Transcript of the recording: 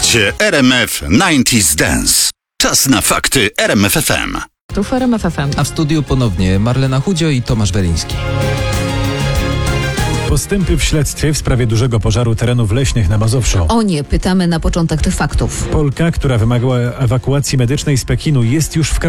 Słuchacie RMF 90s Dance. Czas na fakty RMF FM. Tu w RMF FM. A w studiu ponownie Marlena Chudzio i Tomasz Weliński. Postępy w śledztwie w sprawie dużego pożaru terenów leśnych na Mazowszu. O nie, pytamy na początek tych faktów. Polka, która wymagała ewakuacji medycznej z Pekinu, jest już w